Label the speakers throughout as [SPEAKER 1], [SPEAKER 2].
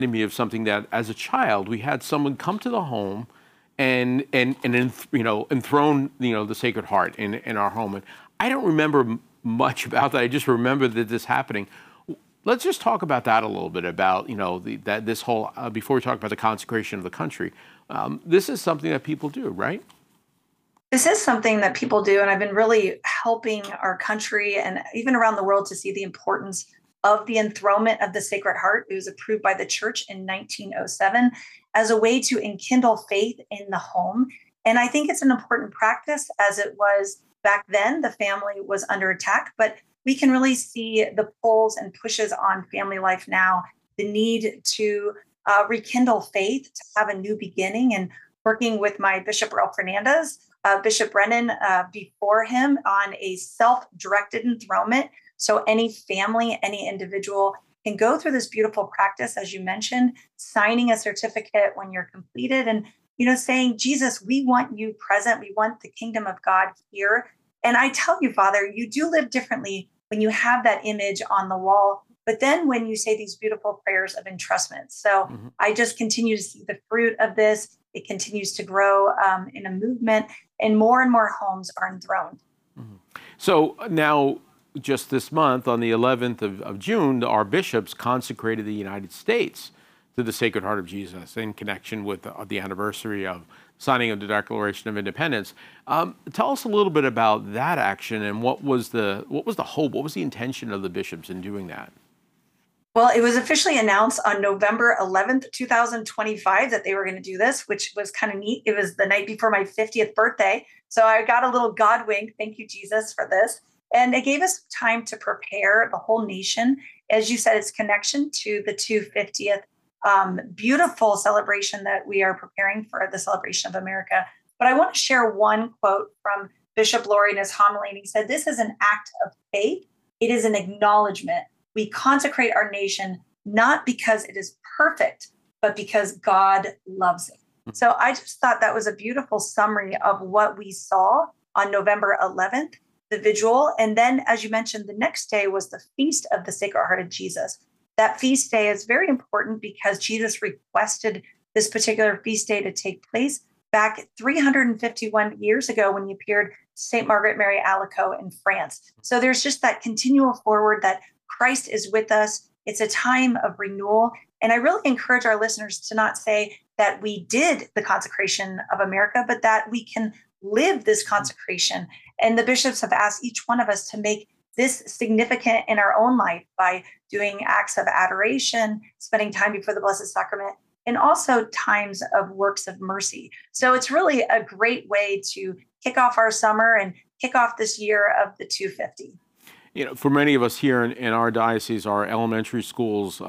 [SPEAKER 1] me of something that as a child we had someone come to the home enthrone the Sacred Heart in our home. And I don't remember much about that. I just remember that this happening. Let's just talk about that a little bit, about that this whole before we talk about the consecration of the country. This is something that people do, right?
[SPEAKER 2] This is something that people do, and I've been really helping our country and even around the world to see the importance of the enthronement of the Sacred Heart. It was approved by the church in 1907 as a way to enkindle faith in the home. And I think it's an important practice as it was back then. The family was under attack, but we can really see the pulls and pushes on family life now, the need to rekindle faith, to have a new beginning. And working with my Bishop Earl Fernandez, Bishop Brennan before him on a self directed enthronement. So any family, any individual can go through this beautiful practice, as you mentioned, signing a certificate when you're completed and, saying, Jesus, we want you present. We want the kingdom of God here. And I tell you, Father, you do live differently when you have that image on the wall. But then when you say these beautiful prayers of entrustment. So I just continue to see the fruit of this. It continues to grow in a movement, and more homes are enthroned.
[SPEAKER 1] So now, just this month, on the 11th of June, our bishops consecrated the United States to the Sacred Heart of Jesus in connection with the anniversary of signing of the Declaration of Independence. Tell us a little bit about that action, and what was the hope, what was the intention of the bishops in doing that?
[SPEAKER 2] Well, it was officially announced on November 11th, 2025 that they were going to do this, which was kind of neat. It was the night before my 50th birthday. So I got a little God wink. Thank you, Jesus, for this. And it gave us time to prepare the whole nation. As you said, its connection to the 250th beautiful celebration that we are preparing for, the celebration of America. But I want to share one quote from Bishop Laurie in his homily. And he said, "This is an act of faith. It is an acknowledgement. We consecrate our nation not because it is perfect, but because God loves it." So I just thought that was a beautiful summary of what we saw on November 11th, the vigil. And then, as you mentioned, the next day was the Feast of the Sacred Heart of Jesus. That feast day is very important because Jesus requested this particular feast day to take place back 351 years ago when he appeared to St. Margaret Mary Alacoque in France. So there's just that continual forward that Christ is with us. It's a time of renewal. And I really encourage our listeners to not say that we did the consecration of America, but that we can live this consecration. And the bishops have asked each one of us to make this significant in our own life by doing acts of adoration, spending time before the Blessed Sacrament, and also times of works of mercy. So it's really a great way to kick off our summer and kick off this year of the 250.
[SPEAKER 1] For many of us here in our diocese, our elementary schools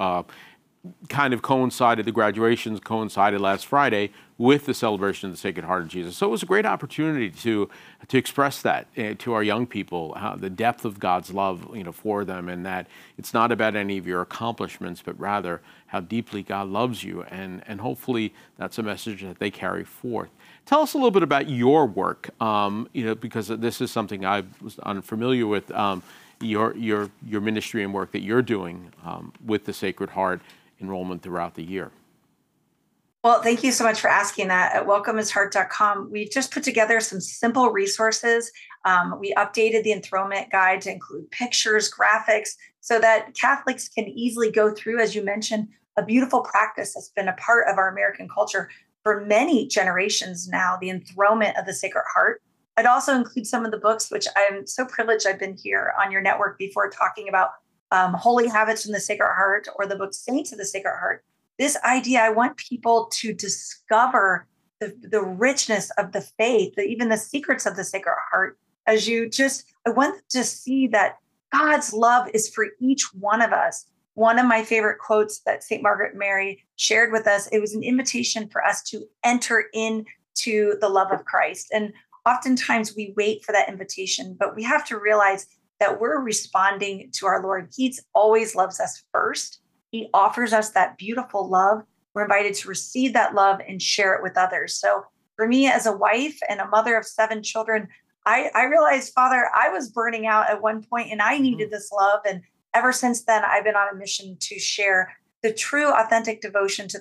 [SPEAKER 1] kind of coincided, the graduations coincided last Friday with the celebration of the Sacred Heart of Jesus. So it was a great opportunity to express that to our young people, the depth of God's love, for them, and that it's not about any of your accomplishments, but rather how deeply God loves you, and hopefully that's a message that they carry forth. Tell us a little bit about your work, because this is something I was unfamiliar with. Your ministry and work that you're doing with the Sacred Heart enrollment throughout the year.
[SPEAKER 2] Well, thank you so much for asking that. At welcomeisheart.com, we've just put together some simple resources. We updated the enthronement guide to include pictures, graphics, so that Catholics can easily go through, as you mentioned, a beautiful practice that's been a part of our American culture for many generations now, the enthronement of the Sacred Heart. I'd also include some of the books, which I'm so privileged I've been here on your network before talking about Holy Habits from the Sacred Heart, or the book Saints of the Sacred Heart. This idea, I want people to discover the richness of the faith, even the secrets of the Sacred Heart. I want them to see that God's love is for each one of us. One of my favorite quotes that St. Margaret Mary shared with us, it was an invitation for us to enter into the love of Christ. And oftentimes we wait for that invitation, but we have to realize that we're responding to our Lord. He always loves us first. He offers us that beautiful love. We're invited to receive that love and share it with others. So for me, as a wife and a mother of 7 children, I realized, Father, I was burning out at one point and I needed this love. And ever since then, I've been on a mission to share the true authentic devotion to